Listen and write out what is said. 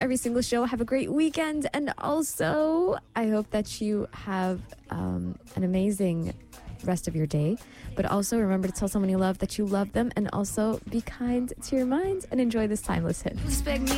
every single show. Have a great weekend. And also, I hope that you have an amazing rest of your day. But also remember to tell someone you love that you love them, and also be kind to your mind and enjoy this timeless hit.